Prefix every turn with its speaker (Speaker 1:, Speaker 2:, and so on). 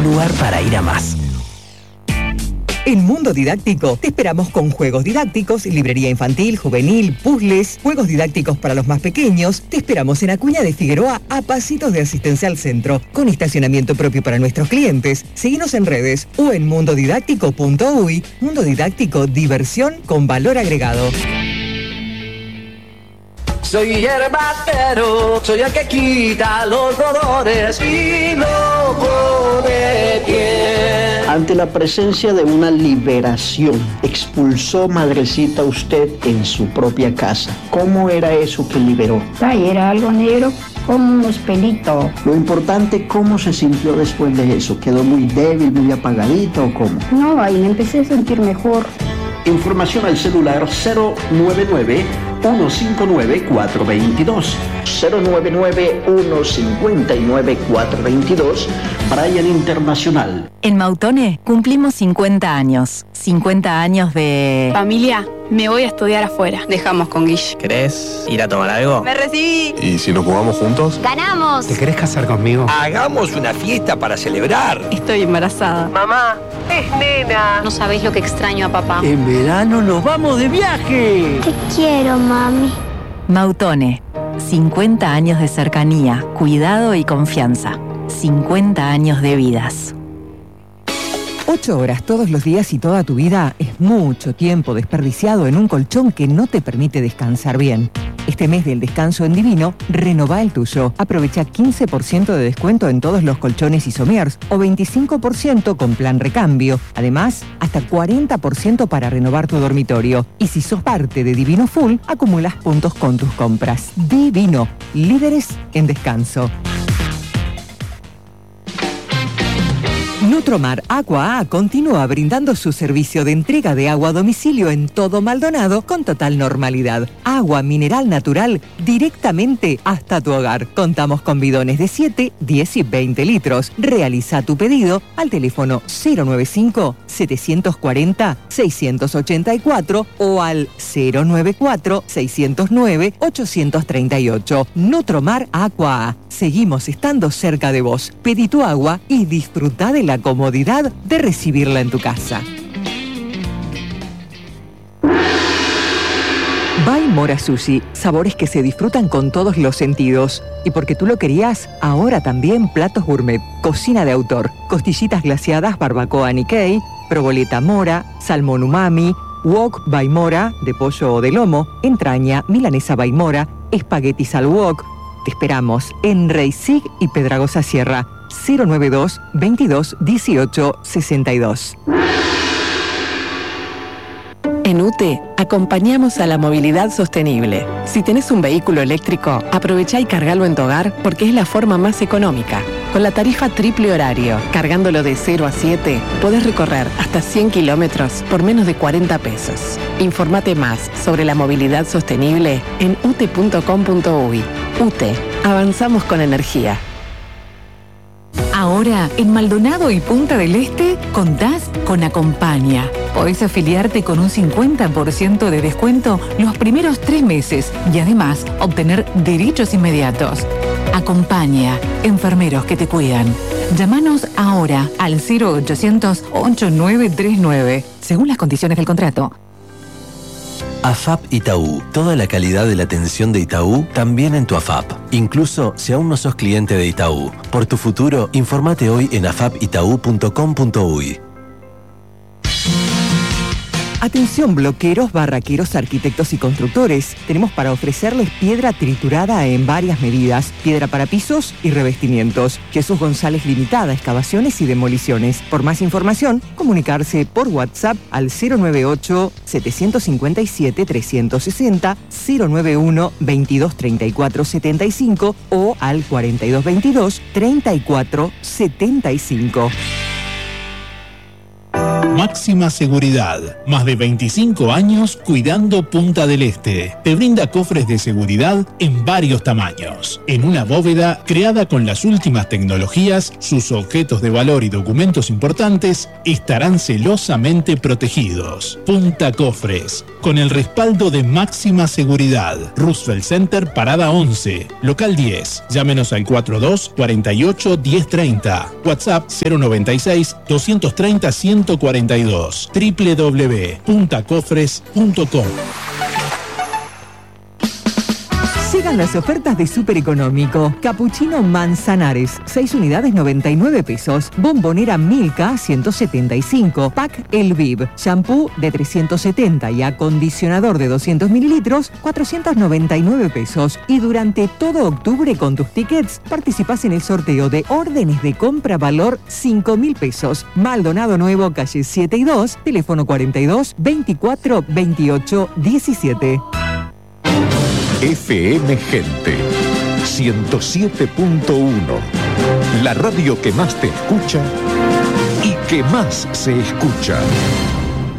Speaker 1: lugar para ir a más.
Speaker 2: En Mundo Didáctico te esperamos con juegos didácticos, librería infantil, juvenil, puzzles, juegos didácticos para los más pequeños. Te esperamos en Acuña de Figueroa, a pasitos de Asistencial Centro, con estacionamiento propio para nuestros clientes. Seguinos en redes o en mundodidáctico.uy. Mundo Didáctico, diversión con valor agregado.
Speaker 3: Soy hierbacero, soy el que quita los dolores y lo pone bien.
Speaker 4: Ante la presencia de una liberación, expulsó, madrecita, usted en su propia casa. ¿Cómo era eso que liberó?
Speaker 5: Ay, era algo negro, como unos pelitos.
Speaker 4: Lo importante, ¿cómo se sintió después de eso? ¿Quedó muy débil, muy apagadita o cómo?
Speaker 5: No, ahí me empecé a sentir mejor.
Speaker 4: Información al celular 099-159-422. 099-159-422. Bryan Internacional.
Speaker 6: En Mautone cumplimos 50 años. 50 años de...
Speaker 7: Familia, me voy a estudiar afuera. Dejamos con Guille.
Speaker 1: ¿Querés ir a tomar algo?
Speaker 7: ¡Me recibí!
Speaker 8: ¿Y si nos jugamos juntos?
Speaker 7: ¡Ganamos!
Speaker 1: ¿Te querés casar conmigo?
Speaker 9: Hagamos una fiesta para celebrar.
Speaker 7: Estoy embarazada.
Speaker 9: Mamá, es nena.
Speaker 7: No sabéis lo que extraño a papá.
Speaker 3: En verano nos vamos de viaje.
Speaker 10: Te quiero, mami.
Speaker 6: Mautone. 50 años de cercanía, cuidado y confianza. 50 años de vidas.
Speaker 2: 8 horas todos los días y toda tu vida es mucho tiempo desperdiciado en un colchón que no te permite descansar bien. Este mes del descanso en Divino, renová el tuyo. Aprovecha 15% de descuento en todos los colchones y somiers o 25% con plan recambio. Además, hasta 40% para renovar tu dormitorio. Y si sos parte de Divino Full, acumulas puntos con tus compras. Divino, líderes en descanso. Nutromar Agua A continúa brindando su servicio de entrega de agua a domicilio en todo Maldonado con total normalidad. Agua mineral natural directamente hasta tu hogar. Contamos con bidones de 7, 10 y 20 litros. Realiza tu pedido al teléfono 095-740-684 o al 094-609-838. Nutromar Agua A. Seguimos estando cerca de vos. Pedí tu agua y disfruta de la comodidad de recibirla en tu casa. Baimora Sushi, sabores que se disfrutan con todos los sentidos. Y porque tú lo querías, ahora también platos gourmet, cocina de autor, costillitas glaseadas barbacoa Nikkei, proboleta mora, salmón umami, wok Baimora de pollo o de lomo, entraña, milanesa Baimora, espaguetis al wok. Te esperamos en Reisig y Pedragosa Sierra, 092 22 18 62.
Speaker 11: En UTE, acompañamos a la movilidad sostenible. Si tenés un vehículo eléctrico, aprovechá y cargalo en tu hogar porque es la forma más económica. Con la tarifa triple horario, cargándolo de 0 a 7, podés recorrer hasta 100 kilómetros por menos de 40 pesos. Informate más sobre la movilidad sostenible en ute.com.uy. UTE, avanzamos con energía.
Speaker 12: Ahora, en Maldonado y Punta del Este, contás con Acompaña. Podés afiliarte con un 50% de descuento los primeros 3 meses y además obtener derechos inmediatos. Acompaña, enfermeros que te cuidan. Llámanos ahora al 0800-8939, según las condiciones del contrato.
Speaker 13: AFAP Itaú. Toda la calidad de la atención de Itaú también en tu AFAP. Incluso si aún no sos cliente de Itaú. Por tu futuro, informate hoy en afapitau.com.uy.
Speaker 2: Atención bloqueros, barraqueros, arquitectos y constructores. Tenemos para ofrecerles piedra triturada en varias medidas, piedra para pisos y revestimientos. Jesús González Limitada, excavaciones y demoliciones. Por más información, comunicarse por WhatsApp al 098-757-360, 091-2234-75 o al 4222-3475.
Speaker 8: máxima seguridad. Más de 25 años cuidando Punta del Este. Te brinda cofres de seguridad en varios tamaños. En una bóveda creada con las últimas tecnologías, sus objetos de valor y documentos importantes estarán celosamente protegidos. Punta Cofres, con el respaldo de máxima seguridad. Roosevelt Center, Parada 11, Local 10. Llámenos al 42 48 1030. WhatsApp 096 230 142. www.puntacofres.com.
Speaker 2: Llegan las ofertas de Súper Económico. Capuchino Manzanares, 6 unidades 99 pesos. Bombonera Milka 175. Pack El Viv. Shampoo de 370 y acondicionador de 200 mililitros, 499 pesos. Y durante todo octubre con tus tickets participás en el sorteo de órdenes de compra valor 5.000 pesos. Maldonado Nuevo, calle 7 y 2, teléfono 42 24 28 17.
Speaker 10: FM Gente 107.1, la radio que más te escucha y que más se escucha.